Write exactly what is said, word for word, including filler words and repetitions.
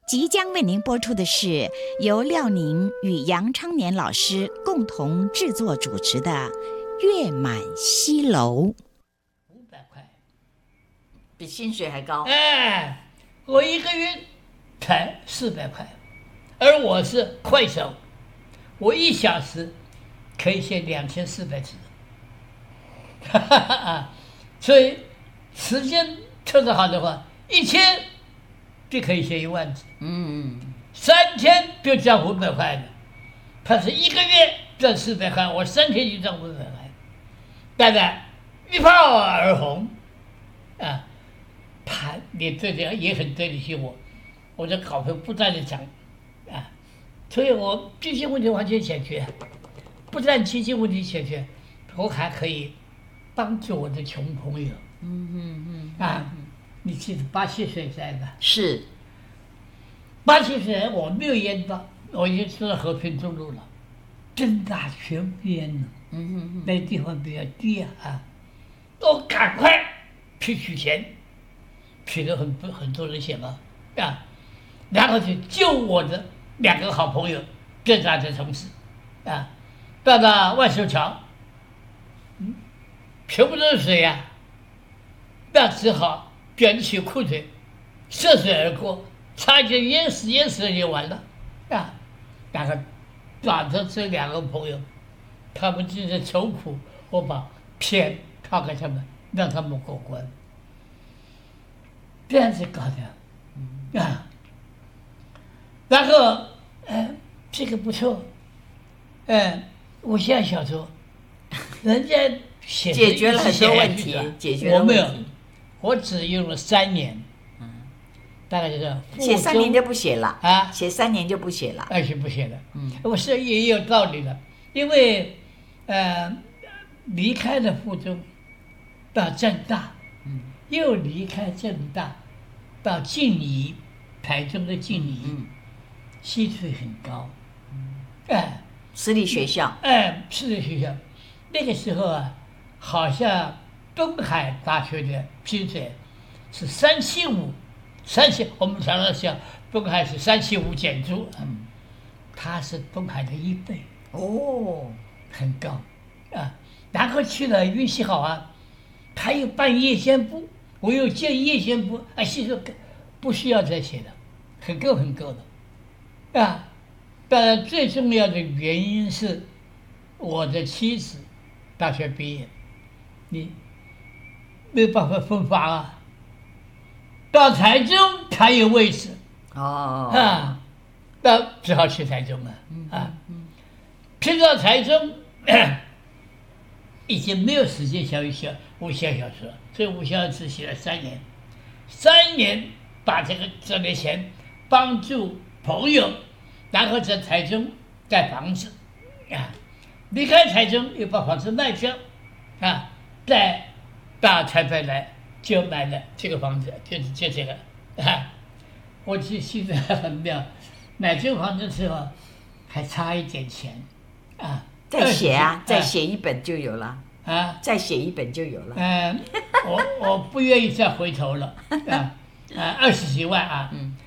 即将为您播出的是由廖宁与杨昌年老师共同制作主持的《月满西楼》。 五百块， 比薪水还高。 哎，我一个月才四百块，而我是快手，我一小时可以写两千四百字，哈哈哈！所以时间凑得好的话，一天就可以写一万字。 嗯， 三天就赚五百块的，他是一个月赚四百块，我三天就赚五百块，当然一炮而红，啊，他你这点也很对得起我，我的稿费不断的涨，啊，所以我经济问题完全解决，不但经济问题解决，我还可以帮助我的穷朋友。 嗯嗯嗯啊，你记得八七水灾吧？ 是。 八七水我没有淹到，我已经住到和平中路了，正大全部淹了。 嗯嗯嗯， 那地方比较低啊，啊，我赶快去取钱，取了很多很多人钱嘛，啊，然后去救我的两个好朋友，更大的城市，啊，到了万寿桥，嗯，全部都是水呀、啊，那只好卷起裤腿，涉水而过。差一点淹死，淹死了就完了，啊！然后抓着这两个朋友，他们正在愁苦，我把钱掏给他们，让他们过关，这样子搞的，啊！然后，呃，这个不错，呃，我现在想说，人家写解决了很多问题，解决了问题， 我没有，我只用了三年。大概就是写三年就不写了啊， 写三年就不写了， 而且不写了。 嗯， 我是也有道理的，因为呃离开了附中到政大， 嗯， 又离开政大到静宜，台中的静宜， 嗯， 薪水很高，嗯，哎， 私立学校， 哎，私立学校，那个时候啊，好像东海大学的薪水是三七五。三七，我们常常讲东海是三七五减租，嗯，它是东海的一倍， 哦， 很高，啊，然后去了运气好啊，他又办夜间部，我又建夜间部，啊，其实不需要再写的，很够很够的，啊，当然最重要的原因是我的妻子大学毕业，你没有办法分发啊。到台中才有位置， 哦， 啊，那只好去台中了，啊，去到台中，已经没有时间写写武侠小说，所以武侠只写了三年，三年把这个挣的钱帮助朋友，然后在台中盖房子，啊，离开台中又把房子卖掉，啊，再到台北来。就买了这个房子，就是就这个，啊，我记现在很妙，买这个房子的时候还差一点钱，啊， 再写啊，再写一本就有了， 啊， 再写一本就有了。 嗯、呃，我我不愿意再回头了，啊啊，二十几万啊， 嗯，